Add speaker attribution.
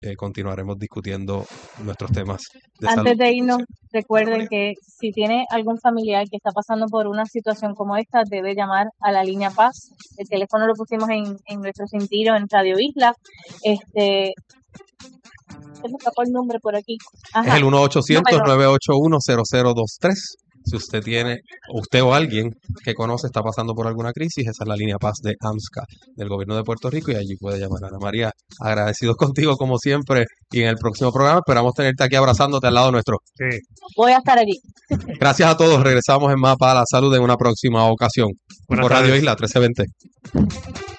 Speaker 1: continuaremos discutiendo nuestros temas de
Speaker 2: Antes
Speaker 1: salud.
Speaker 2: de irnos, recuerden que si tiene algún familiar que está pasando por una situación como esta, debe llamar a la línea Paz. El teléfono lo pusimos en nuestro sentido en Radio Isla. Se me escapó el nombre por aquí.
Speaker 1: Es el 1-800-981-0023. Si usted o alguien que conoce está pasando por alguna crisis, esa es la línea Paz de AMSCA, del gobierno de Puerto Rico, y allí puede llamar. Ana María, agradecidos contigo como siempre, y en el próximo programa esperamos tenerte aquí abrazándote al lado nuestro.
Speaker 3: Sí.
Speaker 2: Voy a estar allí.
Speaker 1: Gracias a todos, regresamos en Mapa a la Salud en una próxima ocasión.
Speaker 3: Buenas
Speaker 1: Por Radio
Speaker 3: tardes.
Speaker 1: Isla 1320.